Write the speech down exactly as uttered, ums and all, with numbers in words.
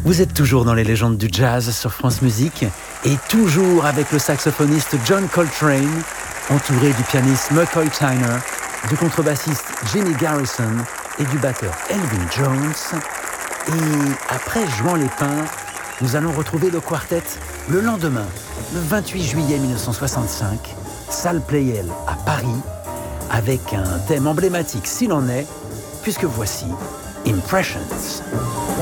Vous êtes toujours dans les légendes du jazz sur France Musique et toujours avec le saxophoniste John Coltrane, entouré du pianiste McCoy Tyner, du contrebassiste Jimmy Garrison et du batteur Elvin Jones. Et après Jouant les Pins, nous allons retrouver le quartet le lendemain, le vingt-huit juillet mille neuf cent soixante-cinq, salle Pleyel à Paris, avec un thème emblématique s'il en est, puisque voici Impressions.